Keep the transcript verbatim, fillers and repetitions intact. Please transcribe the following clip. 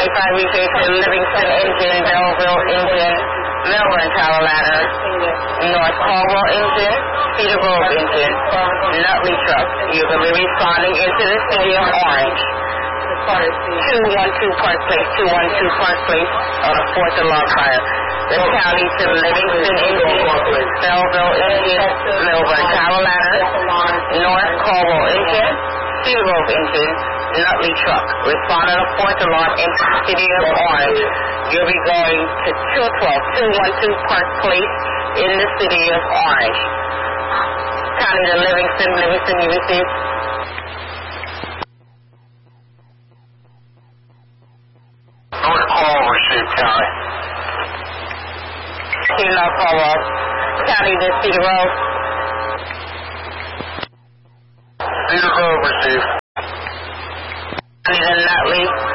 twenty-five repair to Livingston engine, Belleville engine, Melbourne Tower ladder, North Caldwell engine, Cedar Grove engine, Nutley truck. You're going to be responding into the city of Orange. two one two Park Place, two one two Park Place on a fourth alarm fire. The county to Livingston engine, Belleville engine, Melbourne Tower ladder, North Caldwell engine, Cedar Grove engine, Nutley truck. Respond on a fourth alarm into the city of Orange. You'll be going to two twelve, two one two Park Place in the city of Orange. County to Livingston, Livingston, you receive. North Caldwell received, County. North Caldwell. County to Cedar Grove. Cedar Grove received. County to Nutley.